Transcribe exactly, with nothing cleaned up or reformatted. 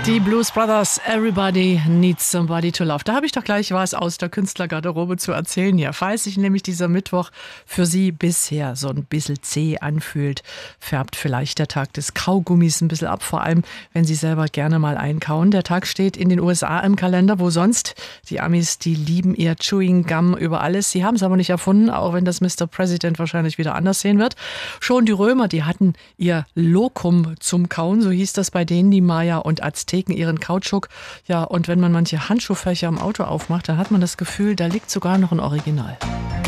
Die Blues Brothers, Everybody Needs Somebody to Love. Da habe ich doch gleich was aus der Künstlergarderobe zu erzählen hier. Falls sich nämlich dieser Mittwoch für Sie bisher so ein bisschen zäh anfühlt, färbt vielleicht der Tag des Kaugummis ein bisschen ab, vor allem wenn Sie selber gerne mal einkauen. Der Tag steht in den U S A im Kalender, wo sonst die Amis, die lieben ihr Chewing Gum über alles. Sie haben es aber nicht erfunden, auch wenn das Mister President wahrscheinlich wieder anders sehen wird. Schon die Römer, die hatten ihr Locum zum Kauen, so hieß das bei denen, die Maya und Azteken ihren Kautschuk. Ja, und wenn man manche Handschuhfächer im Auto aufmacht, dann hat man das Gefühl, da liegt sogar noch ein Original.